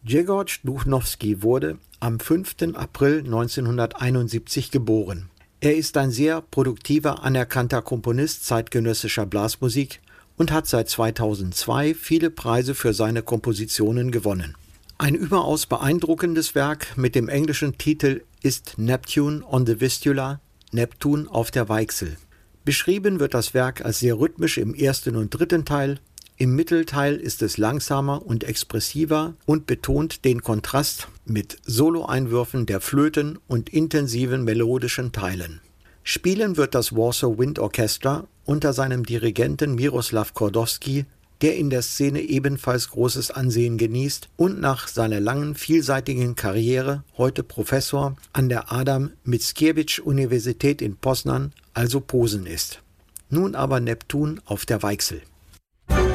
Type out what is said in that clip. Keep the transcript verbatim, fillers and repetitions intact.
Grzegorz Duchnowski wurde am fünften April neunzehnhunderteinundsiebzig geboren. Er ist ein sehr produktiver, anerkannter Komponist zeitgenössischer Blasmusik und hat seit zweitausendzwei viele Preise für seine Kompositionen gewonnen. Ein überaus beeindruckendes Werk mit dem englischen Titel ist Neptune on the Vistula, Neptun auf der Weichsel. Beschrieben wird das Werk als sehr rhythmisch im ersten und dritten Teil. Im Mittelteil ist es langsamer und expressiver und betont den Kontrast mit Soloeinwürfen der Flöten und intensiven melodischen Teilen. Spielen wird das Warsaw Wind Orchestra unter seinem Dirigenten Miroslav Kordowski, der in der Szene ebenfalls großes Ansehen genießt und nach seiner langen, vielseitigen Karriere heute Professor an der Adam Mickiewicz-Universität in Poznań, also Posen ist. Nun aber Neptun auf der Weichsel.